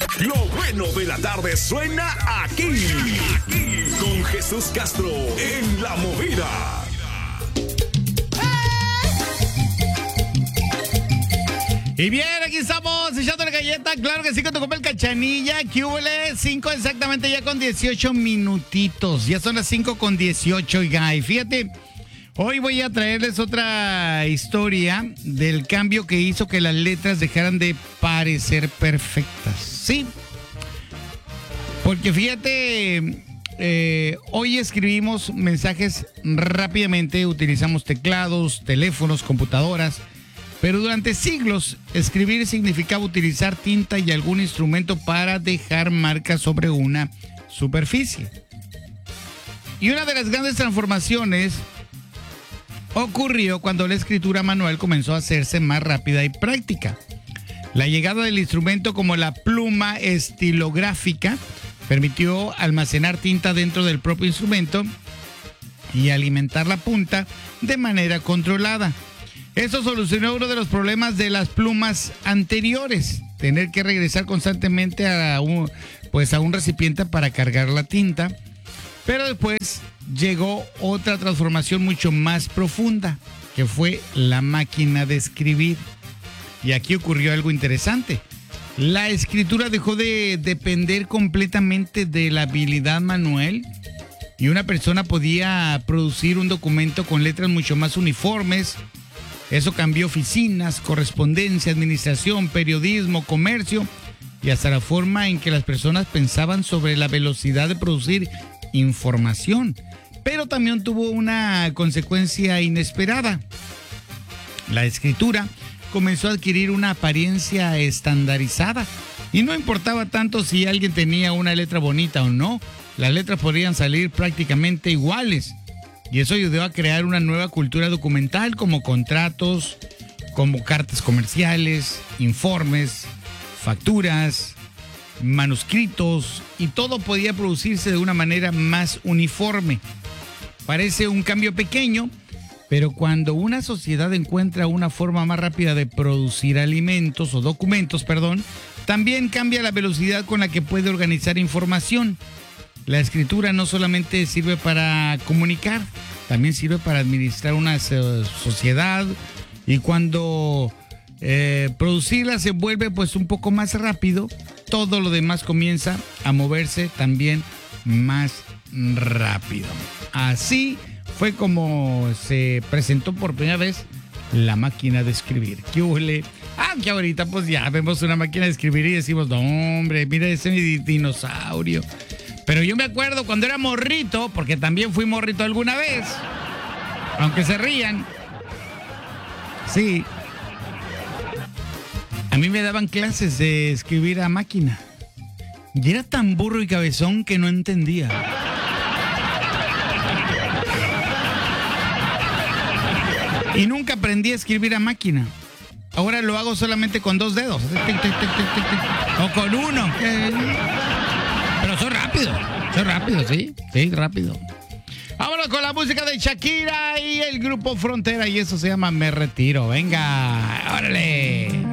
Lo bueno de la tarde suena aquí. Con Jesús Castro en La Movida. Y bien, aquí estamos echando la galleta. Claro que sí, con tu compa el Cachanilla. ¿Qué hubole? 5 exactamente ya con 18 minutitos. Ya son las 5 con 18, oiga. Y fíjate, hoy voy a traerles otra historia del cambio que hizo que las letras dejaran de parecer perfectas. Sí. Porque fíjate, hoy escribimos mensajes rápidamente, utilizamos teclados, teléfonos, computadoras. Pero durante siglos, escribir significaba utilizar tinta y algún instrumento para dejar marcas sobre una superficie. Y una de las grandes transformaciones ocurrió cuando la escritura manual comenzó a hacerse más rápida y práctica. La llegada del instrumento como la pluma estilográfica permitió almacenar tinta dentro del propio instrumento y alimentar la punta de manera controlada. Eso solucionó uno de los problemas de las plumas anteriores, tener que regresar constantemente a un recipiente para cargar la tinta. Pero después llegó otra transformación mucho más profunda, que fue la máquina de escribir. Y aquí ocurrió algo interesante. La escritura dejó de depender completamente de la habilidad manual y una persona podía producir un documento con letras mucho más uniformes. Eso cambió oficinas, correspondencia, administración, periodismo, comercio y hasta la forma en que las personas pensaban sobre la velocidad de producir información. Pero también tuvo una consecuencia inesperada. La escritura comenzó a adquirir una apariencia estandarizada y no importaba tanto si alguien tenía una letra bonita o no, las letras podrían salir prácticamente iguales. Y eso ayudó a crear una nueva cultura documental como contratos, como cartas comerciales, informes, facturas, manuscritos y todo podía producirse de una manera más uniforme. Parece un cambio pequeño, pero cuando una sociedad encuentra una forma más rápida de producir alimentos o documentos, también cambia la velocidad con la que puede organizar información. La escritura no solamente sirve para comunicar, también sirve para administrar una sociedad y cuando producirla se vuelve un poco más rápido, todo lo demás comienza a moverse también más rápido. Así fue como se presentó por primera vez la máquina de escribir. ¿Qué huele? Que ahorita ya vemos una máquina de escribir y decimos, no hombre, mira ese dinosaurio. Pero yo me acuerdo cuando era morrito, porque también fui morrito alguna vez, aunque se rían. Sí. A mí me daban clases de escribir a máquina. Y era tan burro y cabezón que no entendía. Y nunca aprendí a escribir a máquina. Ahora lo hago solamente con 2 dedos. O con uno. Pero soy rápido, ¿sí? Sí, rápido. Vámonos con la música de Shakira y el grupo Frontera y eso se llama Me Retiro. Venga, órale.